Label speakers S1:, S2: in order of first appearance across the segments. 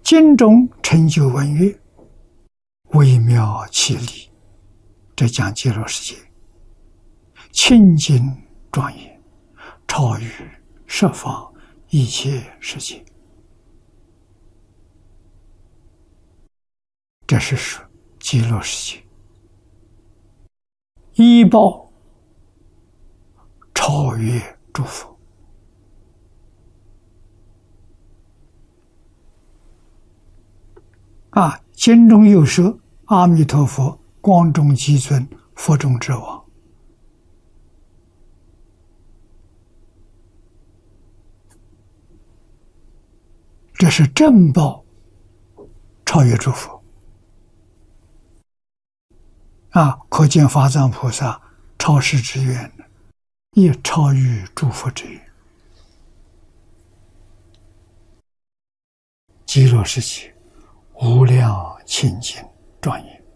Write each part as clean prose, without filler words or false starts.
S1: 经中成就文乐，微妙其理，这讲极乐世界清净庄严，超越十方一切世界。这是说极乐世界依报超越诸佛。经中有说阿弥陀佛光中极尊，佛中之王。这是正报超越诸佛可见法藏菩萨超世之愿也超越诸佛之愿。极乐世界无量清净庄严，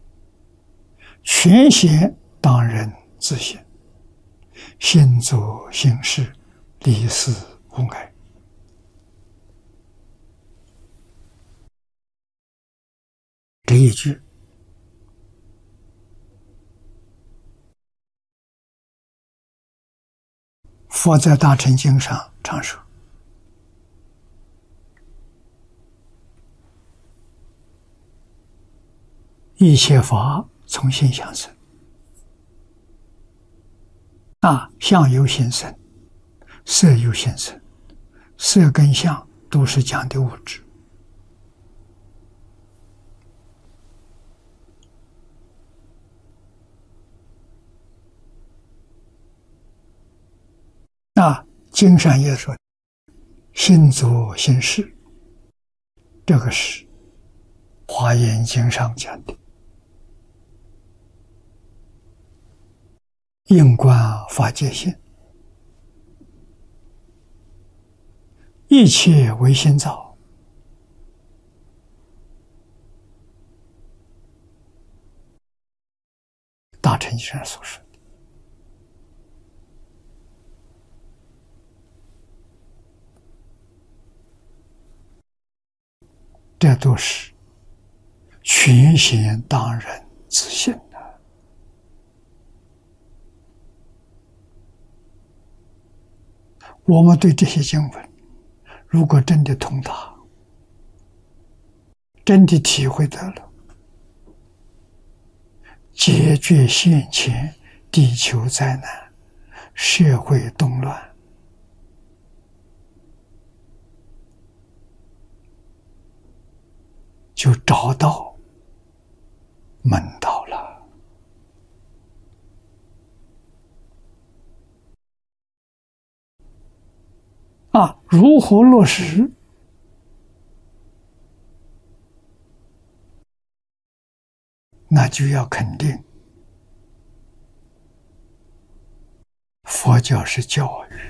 S1: 全显当人自性，心作心事，离事无碍。这一句佛在大乘经上常说，一切法从心想生，相由心生，色由心生，色跟相都是讲的物质。经上也说心作心事，这个是华严经上讲的，应观法界性，一切为心造。大乘经上所说的，这都是全显当人自性的。我们对这些经文，如果真的通达，真的体会得了，解决现前地球灾难、社会动乱，就找到门道了。如何落实？那就要肯定佛教是教育，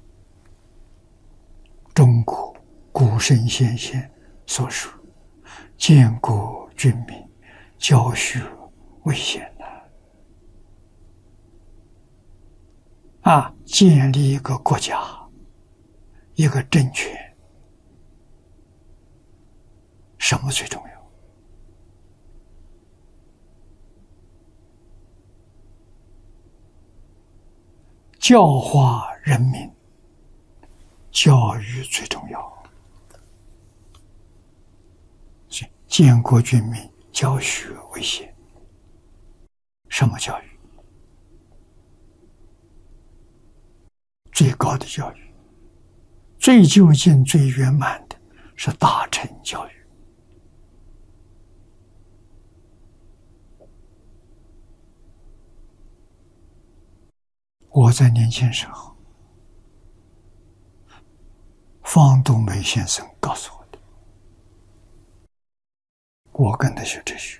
S1: 中国古圣先贤所说，建国军民，教学为先建立一个国家，一个政权，什么最重要？教化人民，教育最重要。建国军民，教学为先。什么教育？最高的教育，最究竟、最圆满的是大乘教育。我在年轻时候，方东梅先生告诉我的，我跟他学哲学，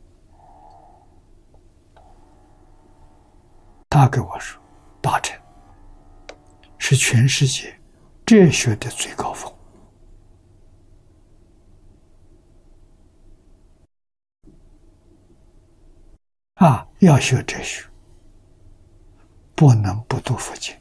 S1: 他给我说，大乘是全世界哲学的最高峰。要学哲学，不能不读佛经。